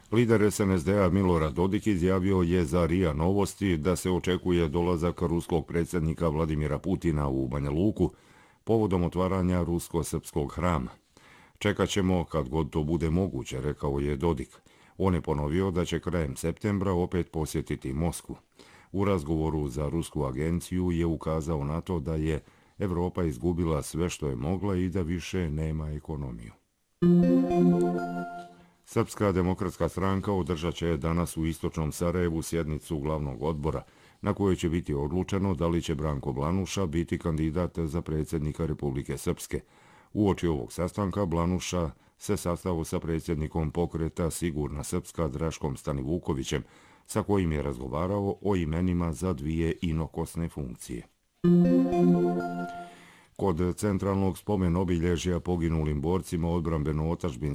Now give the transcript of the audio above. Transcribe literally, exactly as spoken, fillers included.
Lider es en es de-a Milorad Dodik izjavio je za R I A Novosti da se očekuje dolazak ruskog predsjednika Vladimira Putina u Banja Luku povodom otvaranja rusko-srpskog hrama. Čekat ćemo kad god to bude moguće, rekao je Dodik. On je ponovio da će krajem septembra opet posjetiti Moskvu. U razgovoru za rusku agenciju je ukazao na to da je Evropa izgubila sve što je mogla i da više nema ekonomiju. Srpska demokratska stranka održat će danas u istočnom Sarajevu sjednicu glavnog odbora, na kojoj će biti odlučeno da li će Branko Blanuša biti kandidat za predsjednika Republike Srpske. Uoči ovog sastanka Blanuša se sastao sa predsjednikom pokreta Sigurna Srpska Draškom Stanivukovićem, sa kojim je razgovarao o imenima za dvije inokosne funkcije. Kod centralnog spomen obilježja poginulim borcima odbrambeno-otačbinske